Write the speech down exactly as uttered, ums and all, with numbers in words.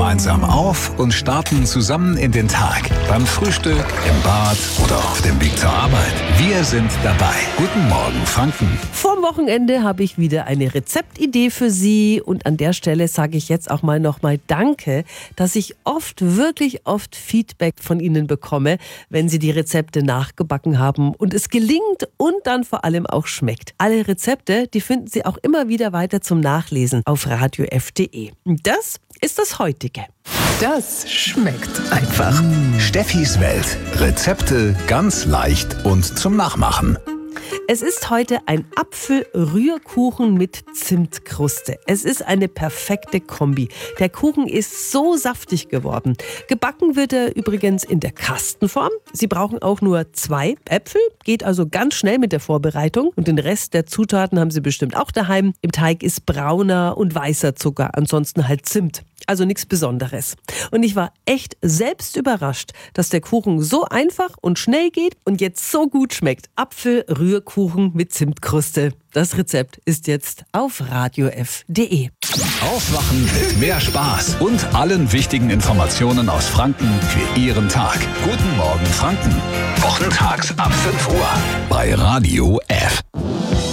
gemeinsam auf und starten zusammen in den Tag. Beim Frühstück, im Bad oder auf dem Weg zur Arbeit. Wir sind dabei. Guten Morgen, Franken. Vorm Wochenende habe ich wieder eine Rezeptidee für Sie. Und an der Stelle sage ich jetzt auch mal nochmal Danke, dass ich oft, wirklich oft Feedback von Ihnen bekomme, wenn Sie die Rezepte nachgebacken haben und es gelingt und dann vor allem auch schmeckt. Alle Rezepte, die finden Sie auch immer wieder weiter zum Nachlesen auf radio f punkt de. Das ist das heutige. Das schmeckt einfach. Steffis Welt. Rezepte ganz leicht und zum Nachmachen. Es ist heute ein Apfelrührkuchen mit Zimtkruste. Es ist eine perfekte Kombi. Der Kuchen ist so saftig geworden. Gebacken wird er übrigens in der Kastenform. Sie brauchen auch nur zwei Äpfel, geht also ganz schnell mit der Vorbereitung. Und den Rest der Zutaten haben Sie bestimmt auch daheim. Im Teig ist brauner und weißer Zucker, ansonsten halt Zimt. Also nichts Besonderes. Und ich war echt selbst überrascht, dass der Kuchen so einfach und schnell geht und jetzt so gut schmeckt. Apfelrührkuchen mit Zimtkruste. Das Rezept ist jetzt auf radio f punkt de. Aufwachen mit mehr Spaß und allen wichtigen Informationen aus Franken für Ihren Tag. Guten Morgen, Franken. Wochentags ab fünf Uhr bei Radio